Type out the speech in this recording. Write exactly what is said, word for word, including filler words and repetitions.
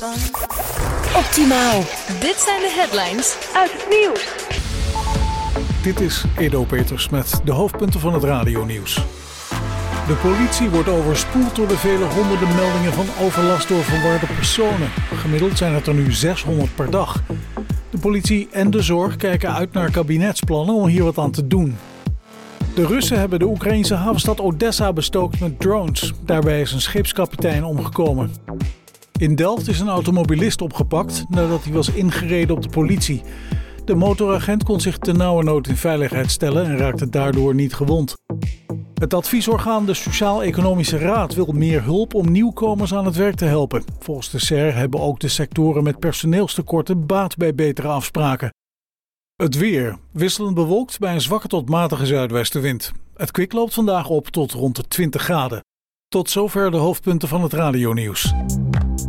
Optimaal. Dit zijn de headlines uit het nieuws. Dit is Edo Peters met de hoofdpunten van het radionieuws. De politie wordt overspoeld door de vele honderden meldingen van overlast door verwarde personen. Gemiddeld zijn het er nu zeshonderd per dag. De politie en de zorg kijken uit naar kabinetsplannen om hier wat aan te doen. De Russen hebben de Oekraïnse havenstad Odessa bestookt met drones. Daarbij is een scheepskapitein omgekomen. In Delft is een automobilist opgepakt nadat hij was ingereden op de politie. De motoragent kon zich ternauwernood in veiligheid stellen en raakte daardoor niet gewond. Het adviesorgaan de Sociaal-Economische Raad wil meer hulp om nieuwkomers aan het werk te helpen. Volgens de S E R hebben ook de sectoren met personeelstekorten baat bij betere afspraken. Het weer. Wisselend bewolkt bij een zwakke tot matige zuidwestenwind. Het kwik loopt vandaag op tot rond de twintig graden. Tot zover de hoofdpunten van het radionieuws.